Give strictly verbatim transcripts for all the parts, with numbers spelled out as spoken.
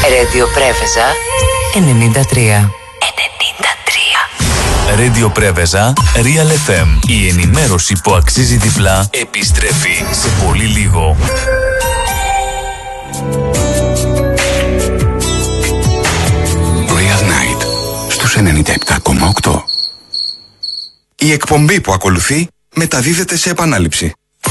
Radio Preveza ενενήντα τρία. ενενήντα τρία. Radio Preveza Real εφ εμ. Η ενημέρωση που αξίζει διπλά επιστρέφει σε πολύ λίγο. Real Night στους ενενήντα επτά κόμμα οκτώ. Η εκπομπή που ακολουθεί μεταδίδεται σε επανάληψη.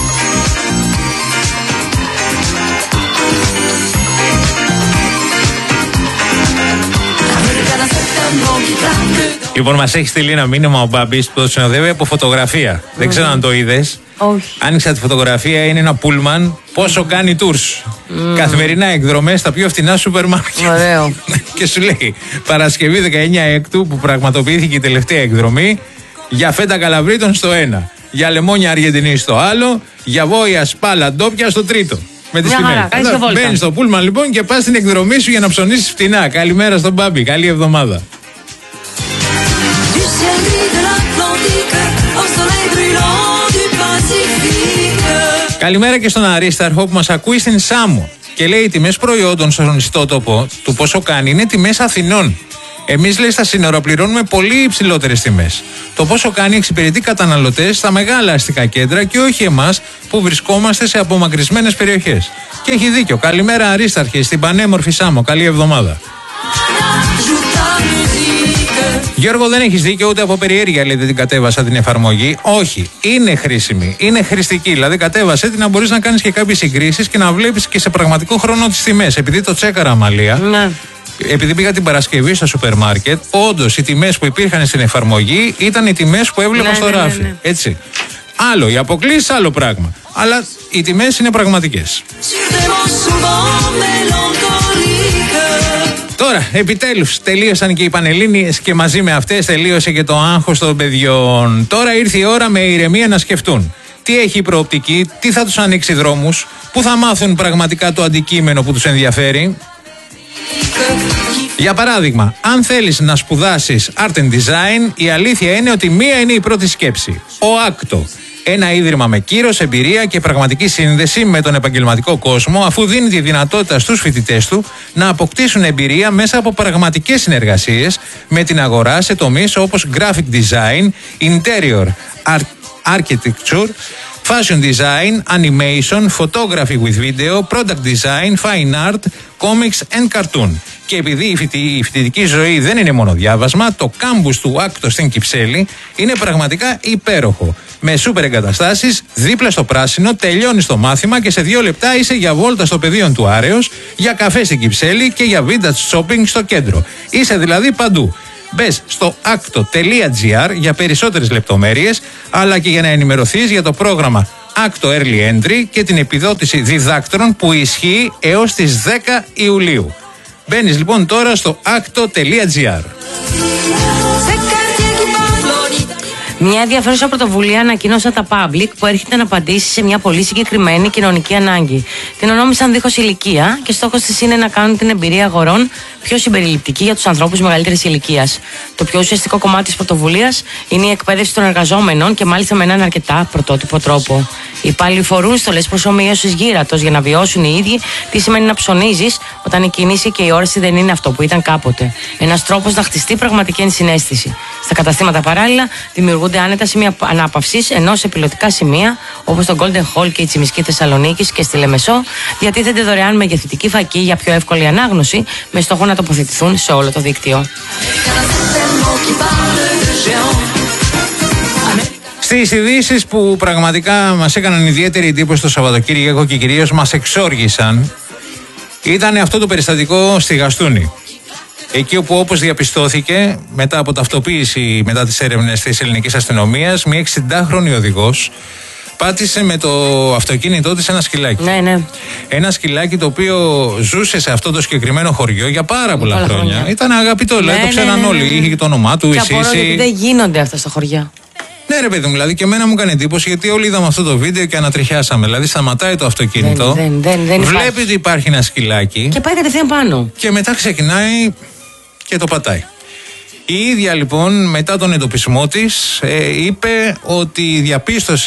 Λοιπόν, μας έχει στείλει ένα μήνυμα ο Μπάμπης που το συνοδεύει από φωτογραφία. Mm. Δεν ξέρω αν το είδες. Όχι. Άνοιξα τη φωτογραφία, είναι ένα πούλμαν. Πόσο κάνει τουρς. Mm. Καθημερινά εκδρομές στα πιο φτηνά σούπερ μάρκετ. Ωραίο. Και σου λέει Παρασκευή δεκαεννιά Έκτου που πραγματοποιήθηκε η τελευταία εκδρομή. Για φέτα καλαβρίτων στο ένα. Για λεμόνια Αργεντινή στο άλλο. Για βόηα σπάλα ντόπια στο τρίτο. Με τις τιμές. Μπαίνεις στο πούλμαν λοιπόν και πας στην εκδρομή σου για να ψωνίσεις φτηνά. Καλημέρα στον Μπάμπη. Καλή εβδομάδα. Καλημέρα και στον Αρίσταρχο που μας ακούει στην Σάμο και λέει οι τιμές προϊόντων στον ιστότοπο του πόσο κάνει είναι τιμές Αθηνών. Εμείς λέει στα σύνορα πληρώνουμε πολύ υψηλότερες τιμές. Το πόσο κάνει εξυπηρετεί καταναλωτές στα μεγάλα αστικά κέντρα και όχι εμάς που βρισκόμαστε σε απομακρυσμένες περιοχές. Και έχει δίκιο. Καλημέρα Αρίσταρχε στην πανέμορφη Σάμο. Καλή εβδομάδα. Γιώργο, δεν έχεις δίκιο ούτε από περιέργεια λέει δεν την κατέβασα την εφαρμογή. Όχι, είναι χρήσιμη, είναι χρηστική. Δηλαδή κατέβασε την να μπορείς να κάνεις και κάποιες συγκρίσεις και να βλέπεις και σε πραγματικό χρόνο τις τιμές. Επειδή το τσέκαρα Αμαλία, ναι. Επειδή πήγα την Παρασκευή στο σούπερ μάρκετ, όντως οι τιμές που υπήρχαν στην εφαρμογή ήταν οι τιμές που έβλεπα ναι, στο ναι, ράφι. Ναι, ναι. Έτσι. Άλλο, οι αποκλήσεις άλλο πράγμα. Αλλά οι τιμές είναι πραγματικές. Τώρα, επιτέλους, τελείωσαν και οι Πανελλήνιες και μαζί με αυτές τελείωσε και το άγχος των παιδιών. Τώρα ήρθε η ώρα με ηρεμία να σκεφτούν. Τι έχει η προοπτική, τι θα τους ανοίξει δρόμους, πού θα μάθουν πραγματικά το αντικείμενο που τους ενδιαφέρει. Για παράδειγμα, αν θέλεις να σπουδάσεις Art and Design, η αλήθεια είναι ότι μία είναι η πρώτη σκέψη. Ο Άκτο. Ένα ίδρυμα με κύρος, εμπειρία και πραγματική σύνδεση με τον επαγγελματικό κόσμο, αφού δίνει τη δυνατότητα στους φοιτητές του να αποκτήσουν εμπειρία μέσα από πραγματικές συνεργασίες με την αγορά σε τομείς όπως graphic design, interior architecture, fashion design, animation, photography with video, product design, fine art, comics and cartoon. Και επειδή η φοιτητική ζωή δεν είναι μόνο διάβασμα, το κάμπους του Άκτο στην Κυψέλη είναι πραγματικά υπέροχο. Με σούπερ εγκαταστάσεις, δίπλα στο πράσινο, τελειώνεις το μάθημα και σε δύο λεπτά είσαι για βόλτα στο πεδίο του Άρεως, για καφέ στην Κυψέλη και για vintage shopping στο κέντρο. Είσαι δηλαδή παντού. Μπες στο άκτο τελεία τζι άρ για περισσότερες λεπτομέρειες, αλλά και για να ενημερωθείς για το πρόγραμμα Άκτο Early Entry και την επιδότηση διδάκτρων που ισχύει έως τις δέκα Ιουλίου. Μπαίνεις λοιπόν τώρα στο άκτο τελεία τζι άρ. Μια ενδιαφέρουσα πρωτοβουλία ανακοίνωσαν τα Public που έρχεται να απαντήσει σε μια πολύ συγκεκριμένη κοινωνική ανάγκη. Την ονόμισαν δίχως ηλικία και στόχος της είναι να κάνουν την εμπειρία αγορών πιο συμπεριληπτική για τους ανθρώπους μεγαλύτερης ηλικίας. Το πιο ουσιαστικό κομμάτι της πρωτοβουλίας είναι η εκπαίδευση των εργαζόμενων και μάλιστα με έναν αρκετά πρωτότυπο τρόπο. Οι υπάλληλοι φορούν στολές προσομοίωσης γύρατος για να βιώσουν οι ίδιοι τι σημαίνει να ψωνίζεις όταν η κίνηση και η όραση δεν είναι αυτό που ήταν κάποτε. Ένας τρόπος να χτιστεί πραγματική ενσυναίσθηση. Στα καταστήματα παράλληλα δημιουργούνται άνετα σημεία ανάπαυσης, ενώ σε πιλωτικά σημεία όπως το Golden Hall και η Τσιμισκή Θεσσαλονίκης και στη Λεμεσό διατίθενται δωρεάν μεγεθυντική φακή για πιο εύκολη ανάγνωση με στόχο να τοποθετηθούν σε όλο το δίκτυο. Στις ειδήσεις που πραγματικά μας έκαναν ιδιαίτερη εντύπωση το Σαββατοκύριακο και κυρίως μας εξόργησαν ήταν αυτό το περιστατικό στη Γαστούνη. Εκεί όπου όπως διαπιστώθηκε μετά από ταυτοποίηση μετά τις έρευνες της ελληνικής αστυνομίας, μια εξηντάχρονη οδηγός πάτησε με το αυτοκίνητό της ένα σκυλάκι. Ναι, ναι. Ένα σκυλάκι το οποίο ζούσε σε αυτό το συγκεκριμένο χωριό για πάρα πολλά, πολλά χρόνια. χρόνια. Ήταν αγαπητό, δηλαδή ναι, το ξέραν ναι, ναι, ναι, ναι. όλοι. Είχε το όνομά του, η Σύση. Και απορώ γιατί δεν γίνονται αυτά στα χωριά. Ναι, ρε παιδί μου, δηλαδή και εμένα μου έκανε εντύπωση γιατί όλοι είδαμε αυτό το βίντεο και ανατριχιάσαμε. Δηλαδή σταματάει το αυτοκίνητο, δεν, δεν, δεν, δεν βλέπει υπάρχει. ότι υπάρχει ένα σκυλάκι. Και πάει κατευθείαν πάνω. Και μετά ξεκινάει και το πατάει. Η ίδια λοιπόν μετά τον εντοπισμό της ε, είπε ότι διαπίστωσε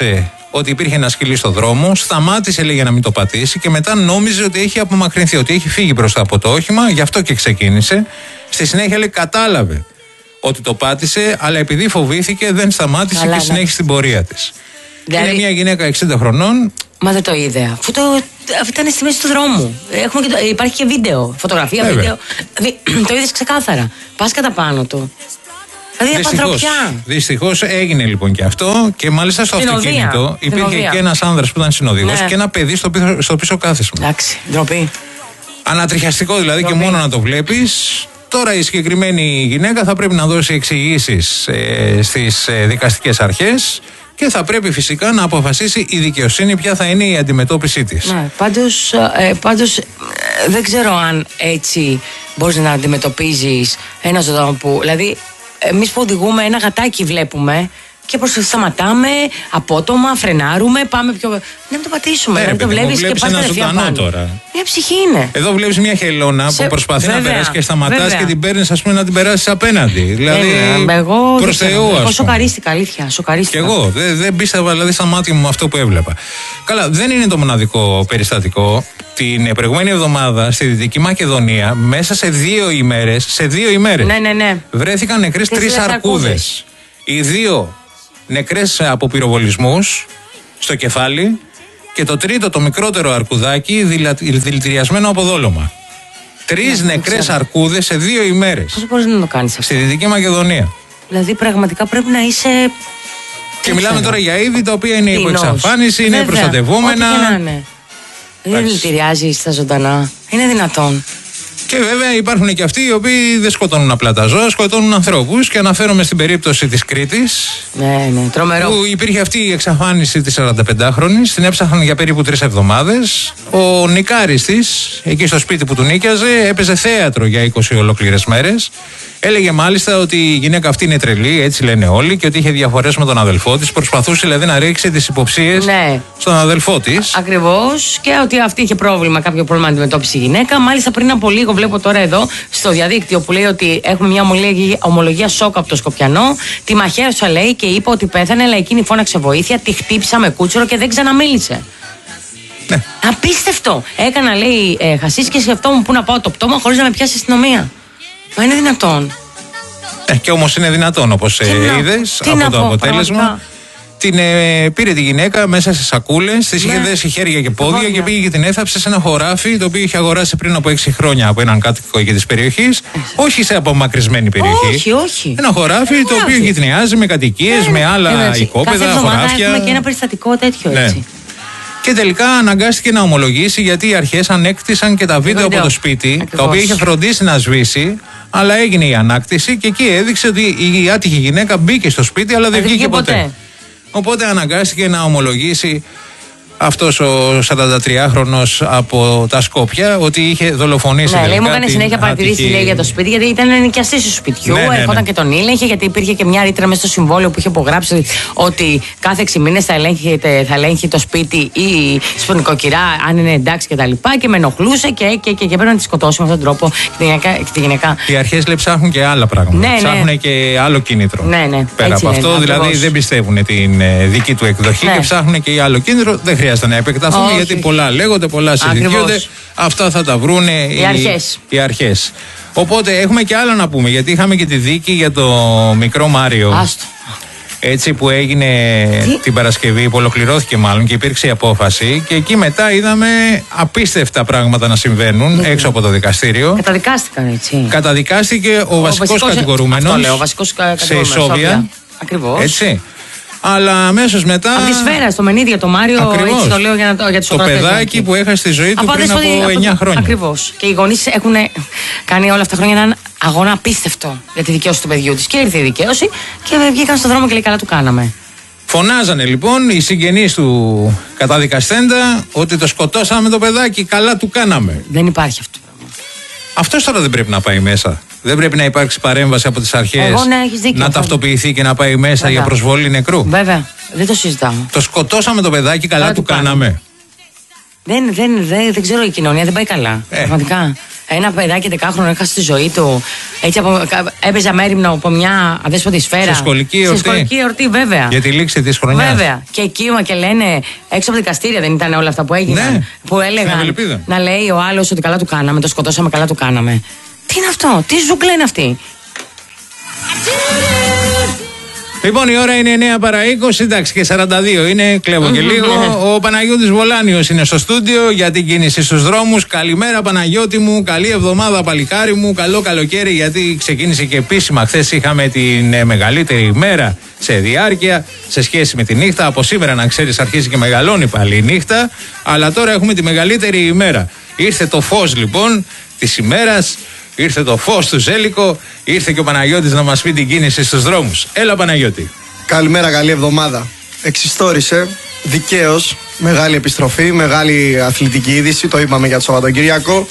ότι υπήρχε ένα σκυλί στο δρόμο, σταμάτησε λέει για να μην το πατήσει και μετά νόμιζε ότι έχει απομακρυνθεί, ότι έχει φύγει μπροστά από το όχημα, γι' αυτό και ξεκίνησε. Στη συνέχεια λέει κατάλαβε ότι το πάτησε, αλλά επειδή φοβήθηκε δεν σταμάτησε. Καλά, και συνέχισε την πορεία της. Δηλαδή... Είναι μια γυναίκα εξήντα χρονών. Μα δεν το είδε. Αφού το, ήταν στη μέση του δρόμου. Έχουμε και το, υπάρχει και βίντεο, φωτογραφία, βέβαια. Βίντεο. Το είδες ξεκάθαρα. Πας κατά πάνω του. Δηλαδή απανθρωπιά. Δυστυχώς έγινε λοιπόν και αυτό και μάλιστα στο την αυτοκίνητο οδεία. Υπήρχε οδεία. Και ένας άνδρας που ήταν συνοδηγός, ναι, και ένα παιδί στο πίσω, στο πίσω κάθισμα. Εντάξει, ντροπή. Ανατριχιαστικό δηλαδή, ντροπή. Και μόνο να το βλέπεις. Τώρα η συγκεκριμένη γυναίκα θα πρέπει να δώσει εξηγήσεις ε, στις ε, δικαστικές αρχές και θα πρέπει φυσικά να αποφασίσει η δικαιοσύνη ποια θα είναι η αντιμετώπιση της. Ναι, πάντως, ε, πάντως ε, δεν ξέρω αν έτσι μπορείς να αντιμετωπίζεις ένα ζωντανό που... Δηλαδή, εμείς που οδηγούμε ένα γατάκι βλέπουμε και προς σταματάμε απότομα, φρενάρουμε, πάμε πιο... Να το πατήσουμε, να το βλέπεις και πας κατευθείαν πάνω. Τώρα. Μια ψυχή είναι. Εδώ βλέπεις μια χελώνα σε... που προσπαθεί βέβαια, να περάσει και σταματάς, βέβαια, και την παίρνεις, ας πούμε, να την περάσεις απέναντι. Δηλαδή εγώ, προς Θεού, ας πούμε. Εγώ σοκαρίστηκα, αλήθεια, σοκαρίστηκα. Και εγώ, δεν, δεν πίστευα δηλαδή στα μάτια μου αυτό που έβλεπα. Καλά, δεν είναι το μοναδικό περιστατικό. Την προηγούμενη εβδομάδα στη Δυτική Μακεδονία, μέσα σε δύο ημέρες, σε δύο ημέρες, ναι, ναι, ναι, βρέθηκαν νεκρές τρεις αρκούδες. Οι δύο νεκρές από πυροβολισμούς στο κεφάλι και το τρίτο, το μικρότερο αρκουδάκι, δηλητηριασμένο από δόλωμα. Τρεις ναι, νεκρές αρκούδες σε δύο ημέρες. Πώς μπορείς να το κάνεις αυτό? Στη Δυτική Μακεδονία. Δηλαδή πραγματικά πρέπει να είσαι... Και μιλάμε τώρα για είδη τα οποία είναι υπό εξαφάνιση, είναι προστατευόμενα. Ό,τι και να είναι. Δεν δηλητηριάζει στα ζωντανά. Είναι δυνατόν. Και βέβαια υπάρχουν και αυτοί οι οποίοι δεν σκοτώνουν απλά τα ζώα, σκοτώνουν ανθρώπους. Και αναφέρομαι στην περίπτωση της Κρήτης. Ναι, ναι, τρομερό. Που υπήρχε αυτή η εξαφάνιση της σαρανταπεντάχρονης. Την έψαχναν για περίπου τρεις εβδομάδες. Ο νικάρης της, εκεί στο σπίτι που του νίκιαζε, έπαιζε θέατρο για είκοσι ολόκληρες μέρες. Έλεγε μάλιστα ότι η γυναίκα αυτή είναι τρελή, έτσι λένε όλοι, και ότι είχε διαφορές με τον αδελφό της. Προσπαθούσε δηλαδή να ρίξει τις υποψίες, ναι, στον αδελφό της. Ακριβώς. Και ότι αυτή είχε πρόβλημα, κάποιο πρόβλημα να αντιμετώπισε η γυναίκα. Μάλιστα πριν από λίγο, βλέπω τώρα εδώ στο διαδίκτυο που λέει ότι έχουμε μια ομολογία, ομολογία σοκ από το Σκοπιανό. Τη μαχαίρωσα, λέει, και είπε ότι πέθανε, αλλά εκείνη φώναξε βοήθεια. Τη χτύπησα με κούτσουρο και δεν ξαναμίλησε. Ναι. Απίστευτο. Έκανα, λέει, ε, χασίς και σκεφτόμουν πού να πάω το πτώμα χωρίς να με πιάσει η αστυνομία. Μα είναι δυνατόν. Ε, και όμως είναι δυνατόν, όπως ε, είδες από το πω, αποτέλεσμα. Πραγματικά. Την ε, πήρε τη γυναίκα μέσα σε σακούλες, της ναι, είχε δέσει χέρια και πόδια, πόδια και πήγε και την έθαψε σε ένα χωράφι το οποίο είχε αγοράσει πριν από έξι χρόνια από έναν κάτοικο εκεί της περιοχής. Όχι σε απομακρυσμένη περιοχή. Όχι, όχι. Ένα χωράφι το οποίο γειτονιάζει με κατοικίες, ναι, με άλλα οικόπεδα, χωράφια. Έχουμε και ένα περιστατικό τέτοιο, έτσι. Ναι. Και τελικά αναγκάστηκε να ομολογήσει, γιατί οι αρχές ανέκτησαν και τα βίντεο από το σπίτι, ακριβώς, τα οποία είχε φροντίσει να σβήσει, αλλά έγινε η ανάκτηση και εκεί έδειξε ότι η άτυχη γυναίκα μπήκε στο σπίτι, αλλά δεν βγήκε ποτέ. ποτέ. Οπότε αναγκάστηκε να ομολογήσει αυτός ο σαραντατριάχρονος από τα Σκόπια ότι είχε δολοφονήσει. Ναι, λέει, μου έκανε συνέχεια παρατηρήσει, λέει, για το σπίτι, γιατί ήταν ενοικιαστής του σπιτιού. Ναι, ναι, ναι. Έρχονταν και τον ήλεγχε, γιατί υπήρχε και μια ρήτρα μέσα στο συμβόλαιο που είχε υπογράψει ότι κάθε έξι μήνες θα, θα ελέγχει το σπίτι ή στον νοικοκυρά, αν είναι εντάξει κτλ. Και, και με ενοχλούσε και, και, και, και πρέπει να τη σκοτώσει με αυτόν τον τρόπο τη γυναίκα. Οι αρχές, λέει, ψάχνουν και άλλα πράγματα. Ναι, ψάχνουν, ναι, και άλλο κίνητρο. Ναι, ναι. Πέρα από αυτό, δηλαδή ακριβώς, δεν πιστεύουν την δική του εκδοχή, ναι, και ψάχνουν και άλλο κίνητρο. Δεν χρειάζεται να επεκταθούμε. Όχι. Γιατί πολλά λέγονται, πολλά συζητιούνται. Αυτά θα τα βρούνε οι, οι, αρχές. οι αρχές. Οπότε έχουμε και άλλα να πούμε, γιατί είχαμε και τη δίκη για το μικρό Μάριο. Άστο. Έτσι που έγινε Τι? την Παρασκευή, που ολοκληρώθηκε μάλλον και υπήρξε η απόφαση. Και εκεί μετά είδαμε απίστευτα πράγματα να συμβαίνουν, ναι, έξω από το δικαστήριο. Καταδικάστηκαν, έτσι. Καταδικάστηκε ο, ο βασικός, βασικός κατηγορούμενος. Αυτό λέω, ο βασικός κατηγορούμενος. Σε ισόβια. Ακριβώς. Έτσι. Αλλά αμέσως μετά. Από τη σφαίρα, στο μενίδιο, το Μάριο, έτσι το λέω για, να, για τους το παιδάκι ναι, που έχασε τη ζωή του από πριν από, από εννιά χρόνια. Ακριβώς. Και οι γονείς έχουν κάνει όλα αυτά τα χρόνια έναν αγώνα απίστευτο για τη δικαίωση του παιδιού της. Και ήρθε η δικαίωση και βγήκαν στον δρόμο και λέει, καλά του κάναμε. Φωνάζανε λοιπόν οι συγγενείς του καταδικαστέντα ότι το σκοτώσαμε το παιδάκι, καλά του κάναμε. Δεν υπάρχει αυτό. Αυτός τώρα δεν πρέπει να πάει μέσα. Δεν πρέπει να υπάρξει παρέμβαση από τις αρχές, Εγώ, ναι, έχεις δίκιο, να ταυτοποιηθεί και να πάει μέσα, βέβαια, για προσβολή νεκρού. Βέβαια, δεν το συζητάω. Το σκοτώσαμε το παιδάκι, καλά, καλά του κάναμε. Δεν, δεν, δεν, δεν ξέρω, η κοινωνία δεν πάει καλά. Ε. Πραγματικά. ένα παιδάκι δεκάχρονο έχασε τη ζωή του. Έτσι από, έπαιζε αμέριμνο από μια αδέσποτη σφαίρα. Σε σχολική εορτή. Σε σχολική εορτή, βέβαια. Για τη λήξη της χρονιάς. Βέβαια. Και κύμα και λένε έξω από δικαστήρια δεν ήταν όλα αυτά που έγιναν. Ναι. Που έλεγαν να λέει ο άλλος ότι καλά του κάναμε, το σκοτώσαμε, καλά του κάναμε. Τι είναι αυτό, τι ζούγκλα είναι αυτή. Λοιπόν, η ώρα είναι εννιά παρά είκοσι, εντάξει, και σαράντα δύο είναι, κλέβω και λίγο. Ο Παναγιώτης Βολάνιος είναι στο στούντιο για την κίνηση στους δρόμους. Καλημέρα, Παναγιώτη μου, καλή εβδομάδα, παλικάρι μου, καλό καλοκαίρι, γιατί ξεκίνησε και επίσημα. Χθες είχαμε την ε, μεγαλύτερη ημέρα σε διάρκεια σε σχέση με τη νύχτα. Από σήμερα, να ξέρεις, αρχίζει και μεγαλώνει πάλι η νύχτα. Αλλά τώρα έχουμε τη μεγαλύτερη ημέρα. Ήρθε το φως λοιπόν της ημέρας. Ήρθε το φως του Ζέλικο, ήρθε και ο Παναγιώτης να μας πει την κίνηση στους δρόμους. Έλα, Παναγιώτη. Καλημέρα, καλή εβδομάδα. Εξιστόρισε, δικαίως, μεγάλη επιστροφή, μεγάλη αθλητική είδηση, το είπαμε για το Σαββατοκύριακο.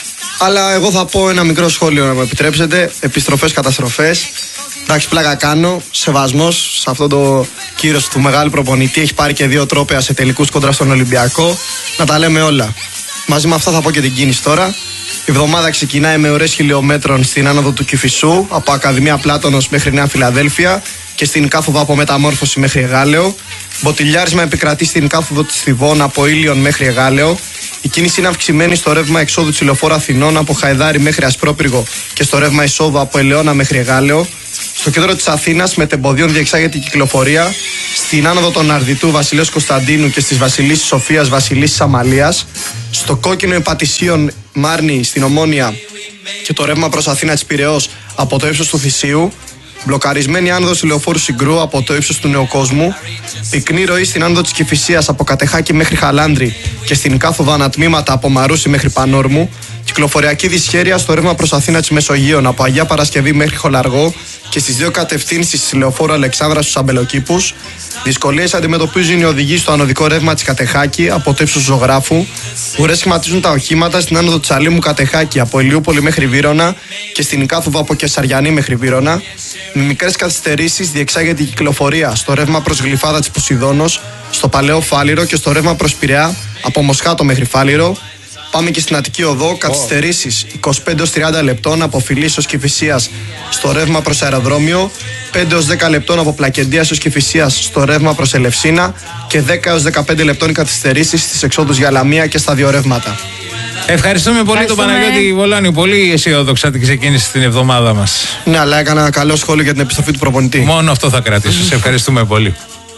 Αλλά εγώ θα πω ένα μικρό σχόλιο, να μου επιτρέψετε. Επιστροφές, καταστροφές. Εντάξει, πλάκα κάνω. Σεβασμός σε αυτό το κύρος του μεγάλου προπονητή. Έχει πάρει και δύο τρόπαια σε τελικούς κόντρα στον Ολυμπιακό. Να τα λέμε όλα. Μαζί με αυτά θα πω και την κίνηση τώρα. Η εβδομάδα ξεκινάει με ώρες χιλιόμετρων στην άνοδο του Κηφισού, από Ακαδημία Πλάτωνος μέχρι Νέα Φιλαδέλφια και στην κάθοδο από Μεταμόρφωση μέχρι Εγάλεο. Μποτιλιάρισμα επικρατεί στην κάθοδο της Θηβών από Ήλιον μέχρι Εγάλεο. Η κίνηση είναι αυξημένη στο ρεύμα εξόδου της Λεωφόρου Αθηνών από Χαϊδάρι μέχρι Ασπρόπυργο και στο ρεύμα εισόδου από Ελαιώνα μέχρι Εγάλεο. Στο κέντρο της Αθήνας μετεμποδίων διεξάγεται η κυκλοφορία στην άνοδο των Αρδιτού Βασιλέως Κωνσταντίνου και στις Βασιλίσσης Σοφίας Βασιλίσσης Αμαλίας. Στο κόκκινο Υπατησίων Μάρνη στην Ομόνια και το ρεύμα προς Αθήνα της Πειραιώς από το ύψος του Θησίου. Μπλοκαρισμένη άνοδος Λεωφόρου Συγκρού από το ύψος του Νεοκόσμου. Πυκνή ροή στην άνοδο της Κηφισίας από Κατεχάκη μέχρι Χαλάνδρη και στην κάθοδο ανατμήματα από Μαρούσι μέχρι Πανόρμου. Κυκλοφοριακή δυσχέρεια στο ρεύμα προς Αθήνα της Μεσογείων από Αγία Παρασκευή μέχρι Χολαργό και στις δύο κατευθύνσεις της Λεωφόρου Αλεξάνδρα στους Αμπελοκήπους. Δυσκολίες αντιμετωπίζουν οι οδηγοί στο ανωδικό ρεύμα της Κατεχάκη από το ύψος του Ζωγράφου. Ουρές σχηματίζουν τα οχήματα στην άνοδο της Αλήμου Κατεχάκη από Ηλιούπολη μέχρι Βύρωνα και στην κάθοδο από Κεσαριανή μέχρι Βύρωνα. Με μικρές καθυστερήσεις διεξάγεται η κυκλοφορία στο ρεύμα προς Γλυφάδα της Ποσειδώνος, στο Παλαιό Φάληρο και στο ρεύμα προς Πειραιά από Μοσχάτο μέχρι Φάληρο. Πάμε και στην Αττική Οδό, καθυστερήσεις είκοσι πέντε έως τριάντα λεπτών από Φιλής ως Κηφισίας στο ρεύμα προς Αεροδρόμιο, πέντε έως δέκα λεπτών από Πλακεντίας ως Κηφισίας στο ρεύμα προς Ελευσίνα και δέκα έως δεκαπέντε λεπτών οι καθυστερήσεις στις εξόδους για Λαμία και στα δύο ρεύματα. Ευχαριστούμε πολύ τον Παναγιώτη Βολάνιο. Πολύ αισιόδοξα την ξεκίνηση την εβδομάδα μας. Ναι, αλλά έκανα ένα καλό σχόλιο για την επιστροφή του προπονητή. Μόνο αυτό θα κρατήσω. Σε ευχαριστούμε πολύ.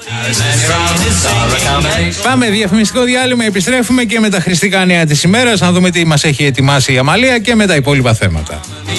Πάμε διαφημιστικό διάλειμμα, επιστρέφουμε και με τα χρηστικά νέα της ημέρας να δούμε τι μας έχει ετοιμάσει η Αμαλία και με τα υπόλοιπα θέματα.